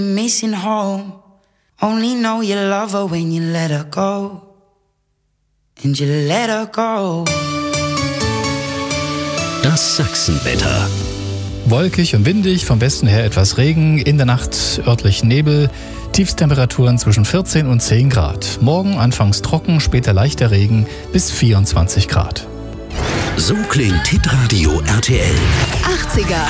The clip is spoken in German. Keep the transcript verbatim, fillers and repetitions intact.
Missing home. Only know you love her when you let her go. And you let her go. Das Sachsenwetter. Wolkig und windig, vom Westen her etwas Regen, in der Nacht örtlich Nebel, Tiefstemperaturen zwischen vierzehn und zehn Grad. Morgen anfangs trocken, später leichter Regen bis vierundzwanzig Grad. So klingt Hitradio R T L. achtziger